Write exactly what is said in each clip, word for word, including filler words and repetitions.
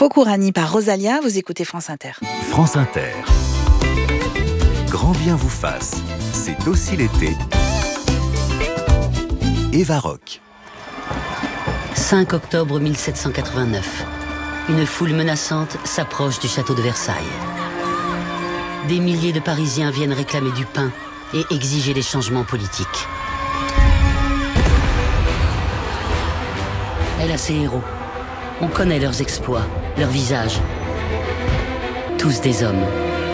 Fokourani par Rosalia, vous écoutez France Inter. France Inter. Grand bien vous fasse, c'est aussi l'été. Eva Rock. cinq octobre mille sept cent quatre-vingt-neuf. Une foule menaçante s'approche du château de Versailles. Des milliers de Parisiens viennent réclamer du pain et exiger des changements politiques. Elle a ses héros. On connaît leurs exploits, leurs visages. Tous des hommes.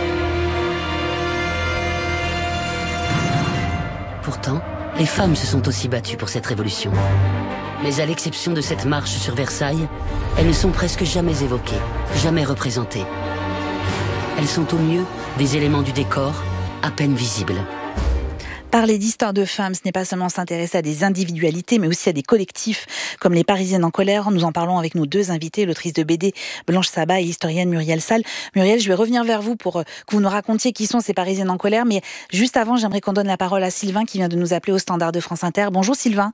Pourtant, les femmes se sont aussi battues pour cette révolution. Mais à l'exception de cette marche sur Versailles, elles ne sont presque jamais évoquées, jamais représentées. Elles sont au mieux des éléments du décor, à peine visibles. Parler d'histoire de femmes, ce n'est pas seulement s'intéresser à des individualités, mais aussi à des collectifs, comme les Parisiennes en colère. Nous en parlons avec nos deux invités, l'autrice de B D Blanche Sabat et l'historienne Muriel Salles. Muriel, je vais revenir vers vous pour que vous nous racontiez qui sont ces Parisiennes en colère, mais juste avant, j'aimerais qu'on donne la parole à Sylvain qui vient de nous appeler au standard de France Inter. Bonjour Sylvain.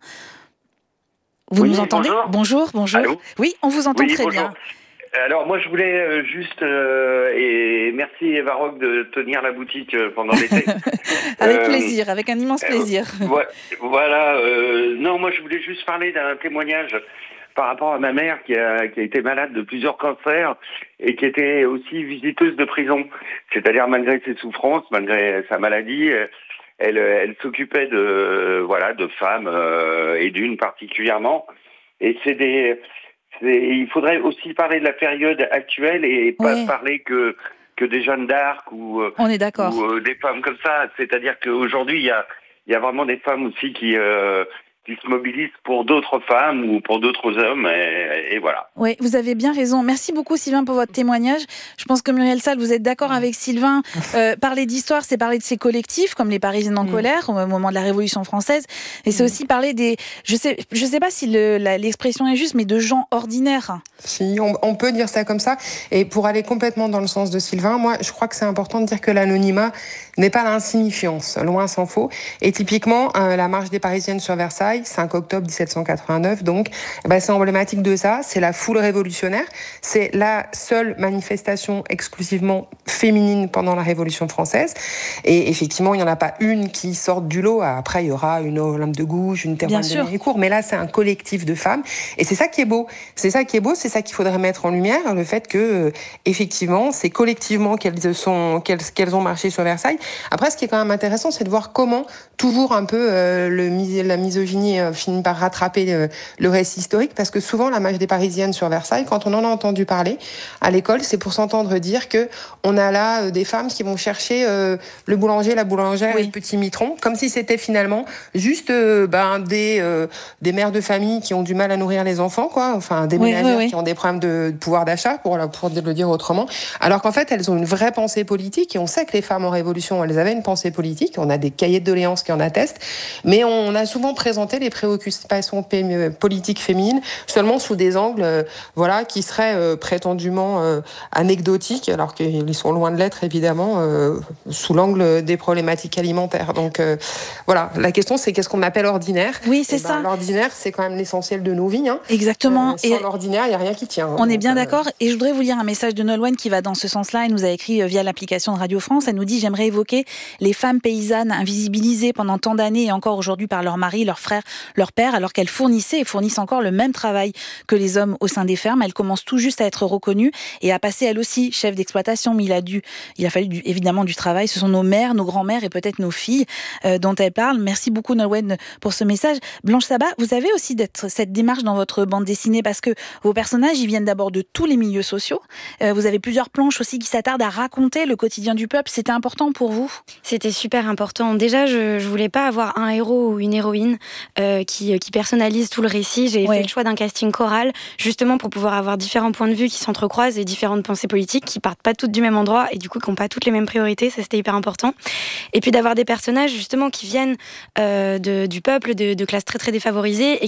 Vous oui, nous entendez ? Bonjour, bonjour. Allô ? Oui, on vous entend oui, très bonjour. bien. Alors moi je voulais euh, juste euh, et merci Eva Rock de tenir la boutique euh, pendant l'été. Avec euh, plaisir, avec un immense plaisir. Euh, voilà. Euh, non, moi je voulais juste parler d'un témoignage par rapport à ma mère qui a qui a été malade de plusieurs cancers et qui était aussi visiteuse de prison. C'est-à-dire malgré ses souffrances, malgré sa maladie, elle elle s'occupait de voilà de femmes euh, et d'une particulièrement. Et c'est des C'est, il faudrait aussi parler de la période actuelle et pas ouais. parler que que des Jeanne d'Arc ou, On est d'accord. ou euh, des femmes comme ça. C'est-à-dire qu'aujourd'hui, il y a, il y a vraiment des femmes aussi qui, euh, qui se mobilisent pour d'autres femmes ou pour d'autres hommes. Et, et voilà. Oui, vous avez bien raison. Merci beaucoup Sylvain pour votre témoignage. Je pense que Muriel Salles, vous êtes d'accord avec Sylvain. Euh, parler d'histoire, c'est parler de ces collectifs, comme les Parisiennes en mmh. colère, au moment de la Révolution française. Et c'est mmh. aussi parler des... Je sais, je sais pas si le, la, l'expression est juste, mais de gens ordinaires. Si, on, on peut dire ça comme ça. Et pour aller complètement dans le sens de Sylvain, moi, je crois que c'est important de dire que l'anonymat n'est pas l'insignifiance, loin s'en faut. Et typiquement, euh, la marche des Parisiennes sur Versailles, cinq octobre dix-sept cent quatre-vingt-neuf, donc, eh ben, c'est emblématique de ça. C'est la foule révolutionnaire. C'est la seule manifestation exclusivement féminine pendant la Révolution française. Et effectivement, il n'y en a pas une qui sorte du lot. Après, il y aura une Olympe de Gouges, une Théroigne de Méricourt. Mais là, c'est un collectif de femmes. Et c'est ça qui est beau. C'est ça qui est beau. C'est ça qu'il faudrait mettre en lumière. Le fait que, euh, effectivement, c'est collectivement qu'elles sont, qu'elles, qu'elles ont marché sur Versailles. Après, ce qui est quand même intéressant, c'est de voir comment, toujours un peu, euh, le, la misogynie euh, finit par rattraper euh, le récit historique. Parce que souvent, la marche des Parisiennes sur Versailles, quand on en a entendu parler à l'école, c'est pour s'entendre dire que on a là euh, des femmes qui vont chercher euh, le boulanger, la boulangère, oui. le petit mitron, comme si c'était finalement juste euh, ben, des, euh, des mères de famille qui ont du mal à nourrir les enfants, quoi. Enfin, des oui, ménagères oui, oui. qui ont des problèmes de, de pouvoir d'achat, pour, pour le dire autrement. Alors qu'en fait, elles ont une vraie pensée politique, et on sait que les femmes en révolution, elles avaient une pensée politique. On a des cahiers de doléances qui en attestent, mais on a souvent présenté les préoccupations politiques féminines seulement sous des angles euh, voilà, qui seraient euh, prétendument euh, anecdotiques, alors qu'ils sont loin de l'être, évidemment, euh, sous l'angle des problématiques alimentaires. Donc euh, voilà, la question c'est qu'est-ce qu'on appelle ordinaire ? Oui, c'est et ben, ça. L'ordinaire, c'est quand même l'essentiel de nos vies. Hein. Exactement. Euh, sans et l'ordinaire, il n'y a rien qui tient. On donc, est bien euh... d'accord. Et je voudrais vous lire un message de Nolwenn qui va dans ce sens-là. Elle nous a écrit via l'application de Radio France. Elle nous dit « J'aimerais évoquer les femmes paysannes invisibilisées pendant tant d'années et encore aujourd'hui par leurs maris, leurs frères, leurs pères, alors qu'elles fournissaient et fournissent encore le même travail que les hommes au sein des fermes. Elles commencent tout juste à être reconnues et à passer elles aussi chef d'exploitation. Mais il a dû, il a fallu du, évidemment du travail. Ce sont nos mères, nos grands-mères et peut-être nos filles euh, dont elles parlent. Merci beaucoup Nolwenn pour ce message. Blanche Sabat, vous avez aussi d'être, cette démarche dans votre bande dessinée parce que vos personnages, ils viennent d'abord de tous les milieux sociaux. Euh, vous avez plusieurs planches aussi qui s'attardent à raconter le quotidien du peuple. C'était important pour vous ? C'était super important. Déjà, je, je voulais pas avoir un héros ou une héroïne euh, qui, qui personnalise tout le récit. J'ai ouais. fait le choix d'un casting choral, justement pour pouvoir avoir différents points de vue qui s'entrecroisent et différentes pensées politiques qui partent pas toutes du même endroit et du coup qui n'ont pas toutes les mêmes priorités. Ça, c'était hyper important. Et puis d'avoir des personnages justement qui viennent euh, de, du peuple, de, de classes très très défavorisées et qui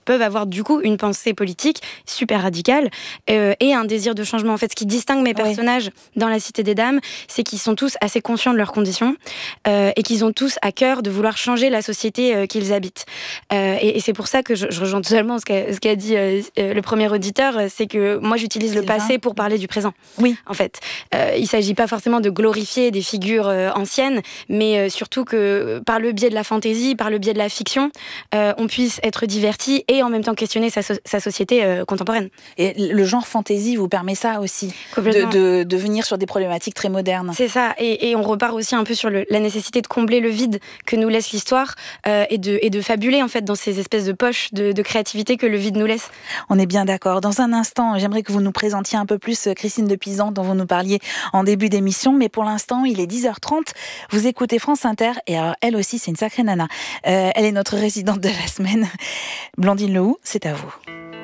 peuvent avoir du coup une pensée politique super radicale euh, et un désir de changement. En fait, ce qui distingue mes personnages oui. dans La Cité des Dames, c'est qu'ils sont tous assez conscients de leurs conditions euh, et qu'ils ont tous à cœur de vouloir changer la société euh, qu'ils habitent. Euh, et, et c'est pour ça que je, je rejoins totalement ce qu'a, ce qu'a dit euh, le premier auditeur, c'est que moi j'utilise le passé pour parler du présent. Oui. En fait, euh, il ne s'agit pas forcément de glorifier des figures euh, anciennes, mais euh, surtout que par le biais de la fantaisie, par le biais de la fiction, euh, on puisse être diverti et en même temps questionner sa, so- sa société euh, contemporaine. Et le genre fantaisie vous permet ça aussi, de, de, de venir sur des problématiques très modernes. C'est ça, et, et on repart aussi un peu sur le, la nécessité de combler le vide que nous laisse l'histoire euh, et, de, et de fabuler en fait dans ces espèces de poches de, de créativité que le vide nous laisse. On est bien d'accord. Dans un instant, j'aimerais que vous nous présentiez un peu plus Christine de Pisan dont vous nous parliez en début d'émission, mais pour l'instant, il est dix heures trente. Vous écoutez France Inter et alors, elle aussi, c'est une sacrée nana. Euh, elle est notre résidente de la semaine. Blandine Lehoux, c'est à vous.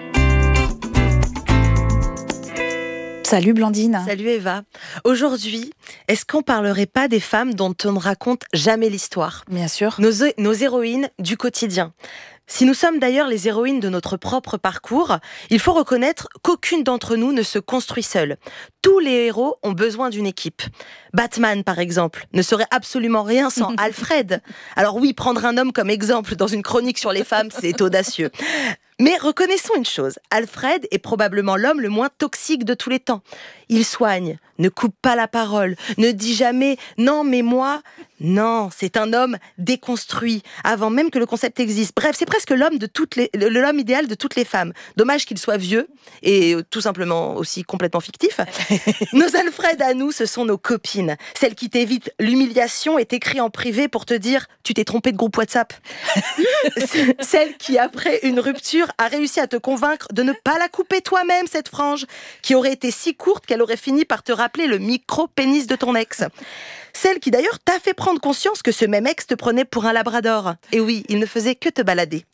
Salut Blandine. Salut Eva. Aujourd'hui, est-ce qu'on parlerait pas des femmes dont on ne raconte jamais l'histoire ? Bien sûr. Nos, nos héroïnes du quotidien. Si nous sommes d'ailleurs les héroïnes de notre propre parcours, il faut reconnaître qu'aucune d'entre nous ne se construit seule. Tous les héros ont besoin d'une équipe. Batman, par exemple, ne serait absolument rien sans Alfred. Alors oui, prendre un homme comme exemple dans une chronique sur les femmes, c'est audacieux. Mais reconnaissons une chose, Alfred est probablement l'homme le moins toxique de tous les temps. Il soigne, ne coupe pas la parole, ne dit jamais « non, mais moi ». Non, c'est un homme déconstruit, avant même que le concept existe. Bref, c'est presque l'homme, de toutes les, l'homme idéal de toutes les femmes. Dommage qu'il soit vieux, et tout simplement aussi complètement fictif. Nos Alfred à nous, ce sont nos copines. Celles qui t'évitent l'humiliation et t'écrient en privé pour te dire « tu t'es trompé de groupe WhatsApp ». Celle qui, après une rupture, a réussi à te convaincre de ne pas la couper toi-même, cette frange, qui aurait été si courte qu'elle aurait fini par te rappeler le micro-pénis de ton ex. Celle qui d'ailleurs t'a fait prendre conscience que ce même ex te prenait pour un labrador. Et oui, il ne faisait que te balader.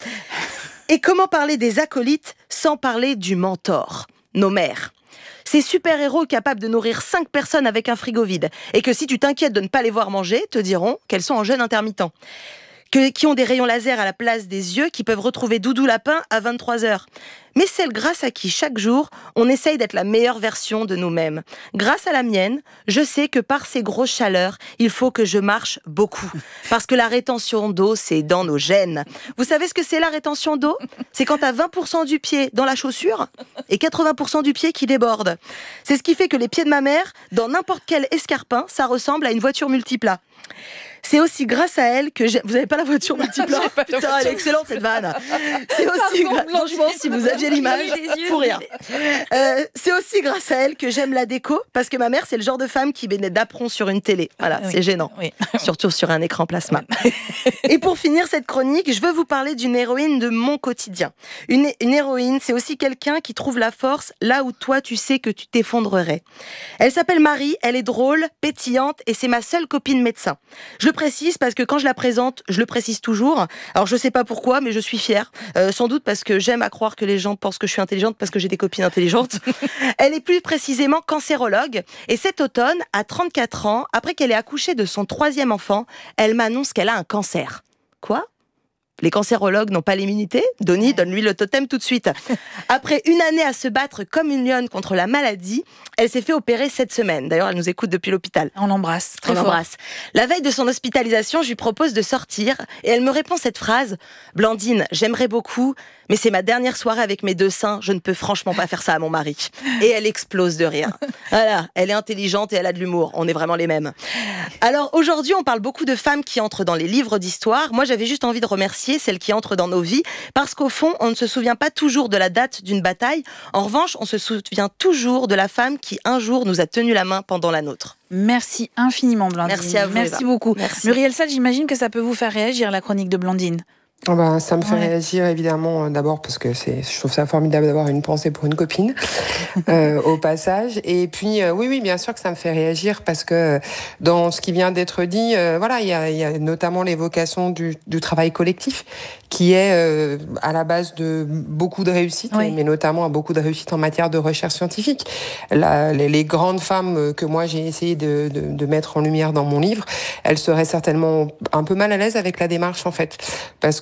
Et comment parler des acolytes sans parler du mentor ? Nos mères. Ces super-héros capables de nourrir cinq personnes avec un frigo vide. Et que si tu t'inquiètes de ne pas les voir manger, te diront qu'elles sont en jeûne intermittent. Que, qui ont des rayons laser à la place des yeux, qui peuvent retrouver Doudou Lapin à vingt-trois heures. Mais celle grâce à qui, chaque jour, on essaye d'être la meilleure version de nous-mêmes. Grâce à la mienne, je sais que par ces grosses chaleurs, il faut que je marche beaucoup. Parce que la rétention d'eau, c'est dans nos gènes. Vous savez ce que c'est la rétention d'eau ? C'est quand t'as vingt pour cent du pied dans la chaussure et quatre-vingts pour cent du pied qui déborde. C'est ce qui fait que les pieds de ma mère, dans n'importe quel escarpin, ça ressemble à une voiture multipla. C'est aussi grâce à elle que j'ai... Vous n'avez pas la voiture multipla ? Putain, elle est excellente cette vanne. C'est aussi gra... Franchement, si vous aviez l'image, pour rien. Euh, c'est aussi grâce à elle que j'aime la déco, parce que ma mère, c'est le genre de femme qui met d'apron sur une télé. Voilà, oui, c'est gênant. Oui. Surtout sur un écran plasma. Oui. Et pour finir cette chronique, je veux vous parler d'une héroïne de mon quotidien. Une, une héroïne, c'est aussi quelqu'un qui trouve la force là où toi, tu sais que tu t'effondrerais. Elle s'appelle Marie, elle est drôle, pétillante, et c'est ma seule copine médecin. Je le précise parce que quand je la présente, je le précise toujours. Alors je sais pas pourquoi, mais je suis fière. Euh, sans doute parce que j'aime à croire que les gens pensent que je suis intelligente parce que j'ai des copines intelligentes. Elle est plus précisément cancérologue. Et cet automne, à trente-quatre ans, après qu'elle ait accouché de son troisième enfant, elle m'annonce qu'elle a un cancer. Quoi ? Les cancérologues n'ont pas l'immunité ? Donny, ouais. Donne-lui le totem tout de suite. Après une année à se battre comme une lionne contre la maladie, elle s'est fait opérer cette semaine. D'ailleurs, elle nous écoute depuis l'hôpital. On l'embrasse. Très On fort. l'embrasse. La veille de son hospitalisation, je lui propose de sortir et elle me répond cette phrase. Blandine, j'aimerais beaucoup, mais c'est ma dernière soirée avec mes deux seins. Je ne peux franchement pas faire ça à mon mari. Et elle explose de rire. Voilà, elle est intelligente et elle a de l'humour. On est vraiment les mêmes. Alors aujourd'hui, on parle beaucoup de femmes qui entrent dans les livres d'histoire. Moi, j'avais juste envie de remercier celles qui entrent dans nos vies, parce qu'au fond, on ne se souvient pas toujours de la date d'une bataille. En revanche, on se souvient toujours de la femme qui, un jour, nous a tenu la main pendant la nôtre. Merci infiniment, Blandine. Merci à vous, Merci Eva. beaucoup. Merci. Muriel Sall, j'imagine que ça peut vous faire réagir, la chronique de Blandine. Oh ben, ça me fait ouais. réagir évidemment euh, d'abord parce que c'est, je trouve ça formidable d'avoir une pensée pour une copine euh, au passage. Et puis euh, oui, oui, bien sûr que ça me fait réagir parce que dans ce qui vient d'être dit, euh, voilà, il y a, y a notamment l'évocation du, du travail collectif qui est euh, à la base de beaucoup de réussites, oui. mais notamment à beaucoup de réussites en matière de recherche scientifique. La, les, les grandes femmes que moi j'ai essayé de, de, de mettre en lumière dans mon livre, elles seraient certainement un peu mal à l'aise avec la démarche en fait, parce que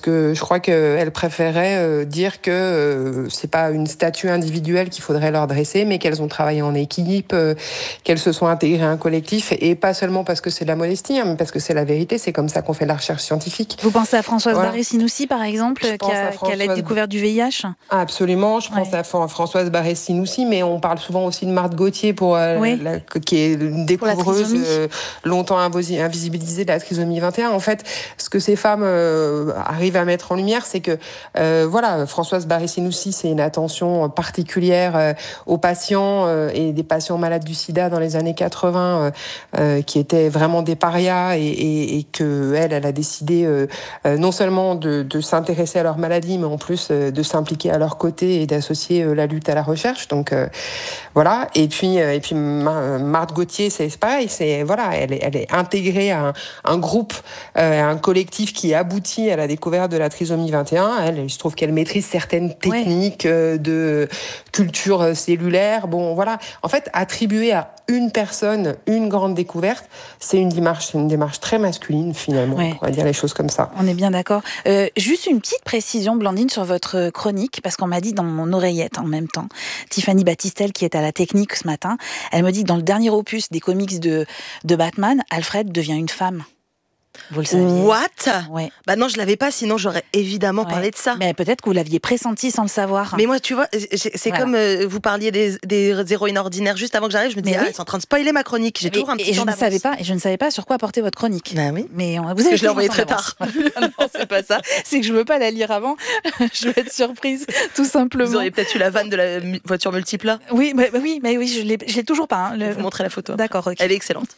que je crois qu'elle préférait euh, dire que euh, c'est pas une statue individuelle qu'il faudrait leur dresser, mais qu'elles ont travaillé en équipe, euh, qu'elles se sont intégrées à un collectif, et pas seulement parce que c'est de la modestie, hein, mais parce que c'est la vérité, c'est comme ça qu'on fait de la recherche scientifique. Vous pensez à Françoise Voilà. Barré-Sinoussi, par exemple, Je qui pense a, à qui a la Françoise- découverte du V I H? Absolument, je pense Ouais. à Fran- Françoise Barré-Sinoussi, mais on parle souvent aussi de Marthe Gauthier, pour, euh, Oui. la- qui est une découvreuse trisomie. euh, longtemps invosi- invisibilisée de la trisomie vingt et un. En fait, ce que ces femmes euh, arrivent à mettre en lumière, c'est que euh, voilà, Françoise Barré-Sinoussi, c'est une attention particulière euh, aux patients euh, et des patients malades du sida dans les années quatre-vingts, euh, euh, qui étaient vraiment des parias, et, et, et que elle, elle a décidé euh, euh, non seulement de, de s'intéresser à leur maladie, mais en plus euh, de s'impliquer à leur côté et d'associer euh, la lutte à la recherche. Donc euh, voilà. Et puis euh, et puis Ma- Marthe Gauthier, c'est c'est pareil. C'est voilà, elle est, elle est intégrée à un, un groupe, euh, un collectif qui aboutit à la découverte de la trisomie vingt et un. Elle, il se trouve qu'elle maîtrise certaines techniques euh, de culture cellulaire. Bon, voilà. En fait, attribuer à une personne une grande découverte, c'est une démarche, une démarche très masculine finalement. Ouais. On pourrait dire les choses comme ça. On est bien d'accord. Euh, juste une petite précision, Blandine, sur votre chronique, parce qu'on m'a dit dans mon oreillette en même temps, Tiffany Battistel, qui est à la technique ce matin, elle me dit que dans le dernier opus des comics de, de Batman, Alfred devient une femme. Vous le saviez? What? Ouais. Bah non, je l'avais pas, sinon j'aurais évidemment Ouais. parlé de ça. Mais peut-être que vous l'aviez pressenti sans le savoir. Mais moi, tu vois, c'est c'est Voilà. comme euh, vous parliez des, des héroïnes ordinaires juste avant que j'arrive, je me disais, Mais ah, oui. c'est en train de spoiler ma chronique. J'ai Mais- toujours un et petit je temps ne d'avance. savais pas, et je ne savais pas sur quoi porter votre chronique. Bah oui. Mais on, vous Parce avez que je l'ai toujours envoyée un très temps d'avance. tard. Non, c'est pas ça. C'est que je veux pas la lire avant. Je veux être surprise, tout simplement. Vous auriez peut-être eu la vanne de la mu- voiture multiple là. Oui, mais, mais oui, mais oui, je l'ai, je l'ai toujours pas. Hein, Je le- vais vous montrer la photo. D'accord, ok. Elle est excellente.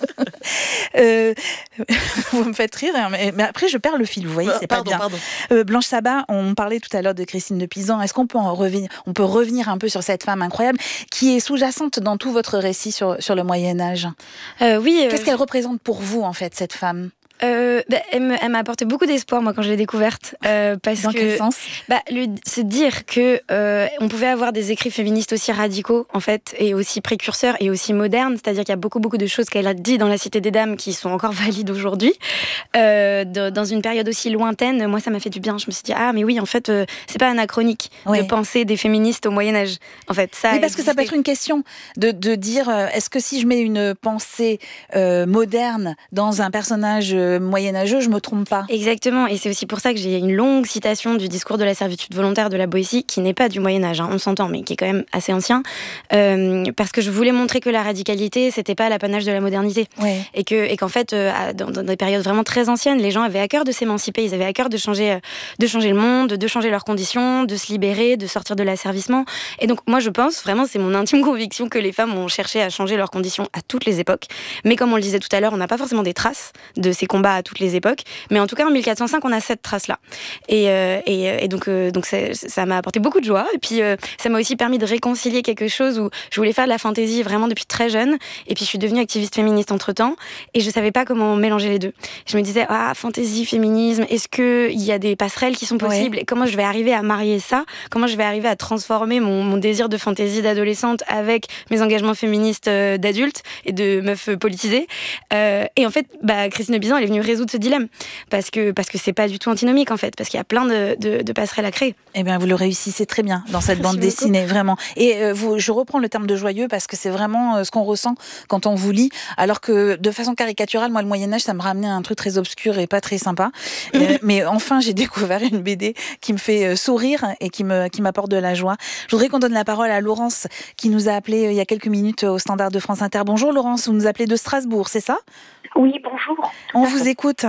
Euh, vous me faites rire, hein, mais, mais après je perds le fil. Vous voyez, c'est pardon, pas bien. pardon. Euh, Blanche Sabat, on parlait tout à l'heure de Christine de Pisan. Est-ce qu'on peut en revenir, on peut revenir un peu sur cette femme incroyable qui est sous-jacente dans tout votre récit sur sur le Moyen Âge? Euh, oui. Qu'est-ce euh, qu'elle représente pour vous en fait, cette femme? Euh, bah, elle me- elle m'a apporté beaucoup d'espoir moi quand je l'ai découverte euh, parce Dans que quel sens? bah, le, se dire que euh, on pouvait avoir des écrits féministes aussi radicaux en fait et aussi précurseurs et aussi modernes, c'est-à-dire qu'il y a beaucoup beaucoup de choses qu'elle a dit dans la Cité des Dames qui sont encore valides aujourd'hui euh, de, dans une période aussi lointaine. Moi ça m'a fait du bien, je me suis dit ah mais oui en fait euh, c'est pas anachronique Oui. de penser des féministes au Moyen-Âge en fait ça Oui, parce que ça peut existait. être une question de, de dire euh, est-ce que si je mets une pensée euh, moderne dans un personnage euh, moyenâgeux, je me trompe pas? Exactement, et c'est aussi pour ça que j'ai une longue citation du discours de la servitude volontaire de la Boétie, qui n'est pas du Moyen-Âge, hein, on s'entend, mais qui est quand même assez ancien, euh, parce que je voulais montrer que la radicalité, c'était pas l'apanage de la modernité. Ouais. Et que et qu'en fait, euh, dans, dans des périodes vraiment très anciennes, les gens avaient à cœur de s'émanciper, ils avaient à cœur de changer, euh, de changer le monde, de changer leurs conditions, de se libérer, de sortir de l'asservissement. Et donc, moi, je pense, vraiment, c'est mon intime conviction que les femmes ont cherché à changer leurs conditions à toutes les époques. Mais comme on le disait tout à l'heure, on n'a pas forcément des traces de ces combats à toutes les époques. Mais en tout cas, en mille quatre cent cinq, on a cette trace-là. Et, euh, et, et donc, euh, donc c'est, ça m'a apporté beaucoup de joie. Et puis, euh, ça m'a aussi permis de réconcilier quelque chose où je voulais faire de la fantaisie vraiment depuis très jeune. Et puis, je suis devenue activiste féministe entre-temps. Et je savais pas comment mélanger les deux. Je me disais, ah, fantaisie, féminisme, est-ce qu'il y a des passerelles qui sont possibles? Ouais. Et comment je vais arriver à marier ça? Comment je vais arriver à transformer mon, mon désir de fantaisie d'adolescente avec mes engagements féministes euh, d'adulte et de meuf euh, politisée? euh, Et en fait, bah, Christine de Pisan, elle est venue résoudre ce dilemme. Parce que, parce que c'est pas du tout antinomique, en fait. Parce qu'il y a plein de, de, de passerelles à créer. Eh bien, vous le réussissez très bien dans cette Merci bande beaucoup. dessinée, vraiment. Et euh, vous, je reprends le terme de joyeux parce que c'est vraiment euh, ce qu'on ressent quand on vous lit. Alors que, de façon caricaturale, moi, le Moyen-Âge, ça me ramenait à un truc très obscur et pas très sympa. Euh, mais enfin, j'ai découvert une B D qui me fait euh, sourire et qui me, qui m'apporte de la joie. Je voudrais qu'on donne la parole à Laurence, qui nous a appelé euh, il y a quelques minutes au Standard de France Inter. Bonjour Laurence, vous nous appelez de Strasbourg, c'est ça? Oui, bonjour. On vous écoute.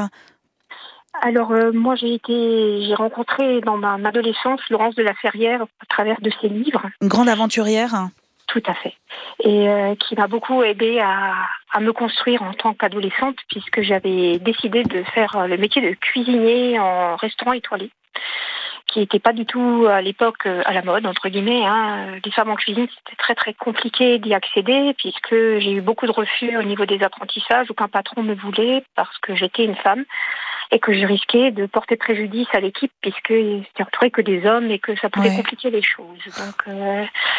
Alors, euh, moi, j'ai été, j'ai rencontré dans ma, ma adolescence Laurence de la Ferrière à travers de ses livres. Une grande aventurière. Tout à fait. Et euh, qui m'a beaucoup aidée à, à me construire en tant qu'adolescente, puisque j'avais décidé de faire le métier de cuisinier en restaurant étoilé, qui n'était pas du tout à l'époque à la mode, entre guillemets. Hein. Les femmes en cuisine, c'était très très compliqué d'y accéder, puisque j'ai eu beaucoup de refus au niveau des apprentissages, aucun patron me voulait parce que j'étais une femme et que je risquais de porter préjudice à l'équipe, puisque c'était entouré que des hommes et que ça pouvait Ouais. compliquer les choses. Donc, euh,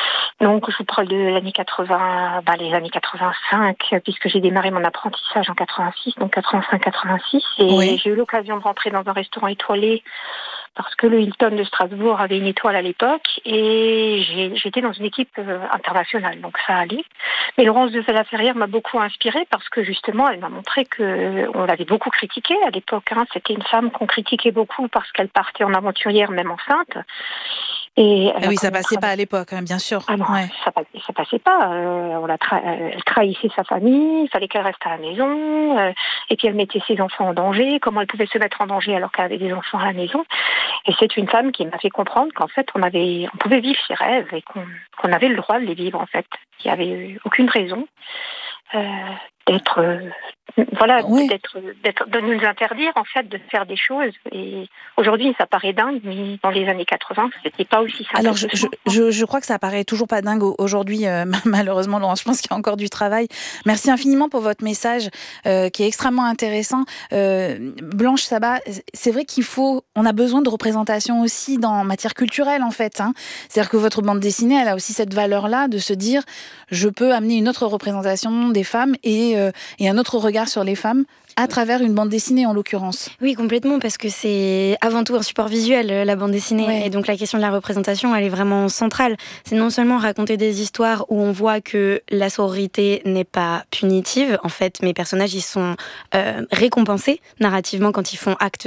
Donc, je vous parle de l'année quatre-vingts, bah, les années quatre-vingt-cinq, puisque j'ai démarré mon apprentissage en quatre-vingt-six, donc quatre-vingt-cinq quatre-vingt-six. Et oui. J'ai eu l'occasion de rentrer dans un restaurant étoilé parce que le Hilton de Strasbourg avait une étoile à l'époque et j'ai, j'étais dans une équipe euh, internationale, donc ça allait. Mais Laurence de Salaferrière m'a beaucoup inspirée parce que justement, elle m'a montré que on l'avait beaucoup critiquée à l'époque. Hein. C'était une femme qu'on critiquait beaucoup parce qu'elle partait en aventurière, même enceinte. Et ah oui, ça passait pas à l'époque, hein, bien sûr. Ah non, ouais. ça, ça passait pas. Euh, on la tra- elle trahissait sa famille, il fallait qu'elle reste à la maison, euh, et puis elle mettait ses enfants en danger. Comment elle pouvait se mettre en danger alors qu'elle avait des enfants à la maison? Et c'est une femme qui m'a fait comprendre qu'en fait, on avait, on pouvait vivre ses rêves et qu'on, qu'on avait le droit de les vivre en fait. Il n'y avait aucune raison euh, d'être, euh, voilà, oui. d'être, d'être, de nous interdire en fait de faire des choses. Et aujourd'hui, ça paraît dingue, mais dans les années quatre-vingts, c'était pas aussi simple. Alors, je, je, je, je crois que ça paraît toujours pas dingue aujourd'hui, euh, malheureusement, Laurence. Je pense qu'il y a encore du travail. Merci infiniment pour votre message, euh, qui est extrêmement intéressant. Euh, Blanche Sabat, c'est vrai qu'il faut, on a besoin de représentation aussi dans matière culturelle, en fait. Hein. C'est-à-dire que votre bande dessinée, elle a aussi cette valeur-là de se dire, je peux amener une autre représentation des femmes et, euh, et un autre regard sur les femmes à travers une bande dessinée en l'occurrence. Oui, complètement, parce que c'est avant tout un support visuel, la bande dessinée, ouais. Et donc la question de la représentation, elle est vraiment centrale. C'est non seulement raconter des histoires où on voit que la sororité n'est pas punitive, en fait, mes personnages, ils sont euh, récompensés narrativement quand ils font acte